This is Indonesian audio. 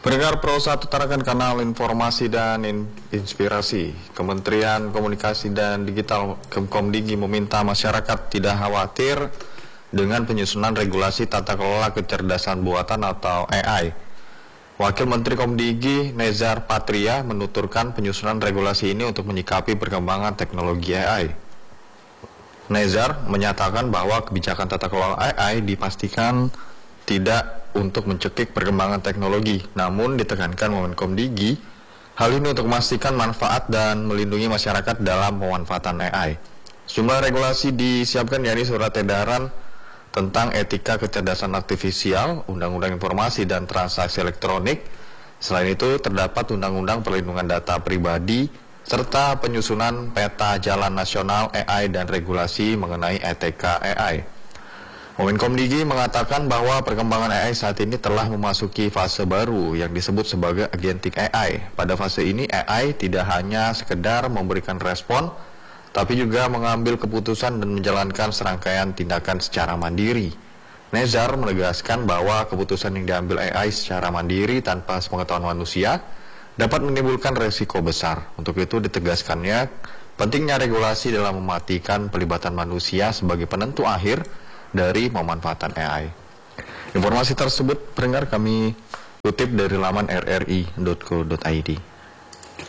Pendengar Pro 1 tarakan kanal informasi dan inspirasi. Kementerian Komunikasi dan Digital Kemkomdigi meminta masyarakat tidak khawatir dengan penyusunan regulasi tata kelola kecerdasan buatan atau AI. Wakil Menteri Komdigi Nezar Patria menuturkan penyusunan regulasi ini untuk menyikapi perkembangan teknologi AI. Nezar menyatakan bahwa kebijakan tata kelola AI dipastikan tidak untuk mencekik perkembangan teknologi, namun ditekankan Komdigi hal ini untuk memastikan manfaat dan melindungi masyarakat dalam pemanfaatan AI. Sejumlah regulasi disiapkan, yakni surat edaran tentang etika kecerdasan artifisial, Undang-Undang Informasi dan Transaksi Elektronik. Selain itu terdapat Undang-Undang Perlindungan Data Pribadi serta penyusunan peta jalan nasional AI dan regulasi mengenai etika AI. Komdigi mengatakan bahwa perkembangan AI saat ini telah memasuki fase baru yang disebut sebagai agentic AI. Pada fase ini AI tidak hanya sekedar memberikan respon, tapi juga mengambil keputusan dan menjalankan serangkaian tindakan secara mandiri. Nezar menegaskan bahwa keputusan yang diambil AI secara mandiri tanpa sepengetahuan manusia dapat menimbulkan resiko besar. Untuk itu ditegaskannya pentingnya regulasi dalam mematikan pelibatan manusia sebagai penentu akhir dari pemanfaatan AI. Informasi tersebut pendengar kami kutip dari laman rri.co.id.